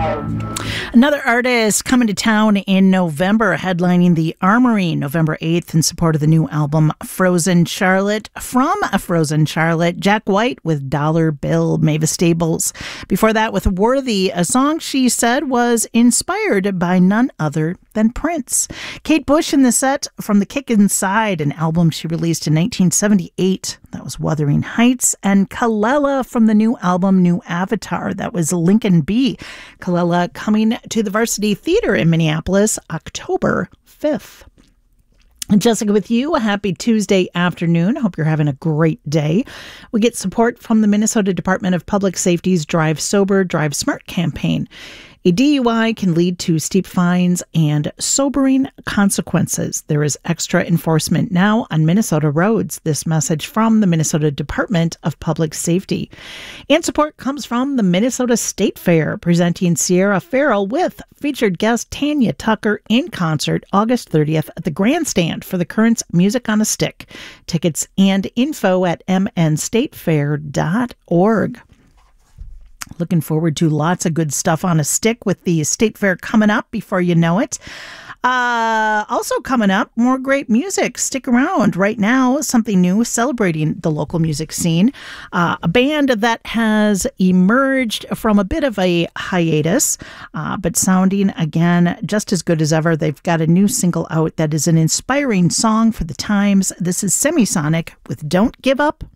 Another artist coming to town in November, headlining the Armory November 8th in support of the new album Frozen Charlotte. From Frozen Charlotte, Jack White with Dollar Bill, Mavis Staples. Before that with Worthy, a song she said was inspired by none other than Prince. Kate Bush in the set from The Kick Inside, an album she released in 1978. That was Wuthering Heights. And Kalela from the new album New Avatar. That was Lincoln B. Kalela coming to the Varsity Theater in Minneapolis October 5th. Jessica with you, a happy Tuesday afternoon. Hope you're having a great day. We get support from the Minnesota Department of Public Safety's Drive Sober, Drive Smart campaign. A DUI can lead to steep fines and sobering consequences. There is extra enforcement now on Minnesota roads. This message from the Minnesota Department of Public Safety. And support comes from the Minnesota State Fair, presenting Sierra Farrell with featured guest Tanya Tucker in concert August 30th at the Grandstand for the Currents Music on a Stick. Tickets and info at mnstatefair.org. Looking forward to lots of good stuff on a stick with the State Fair coming up before you know it. Also coming up, more great music. Stick around. Right now, something new celebrating the local music scene. A band that has emerged from a bit of a hiatus, but sounding again just as good as ever. They've got a new single out that is an inspiring song for the times. This is Semisonic with Don't Give Up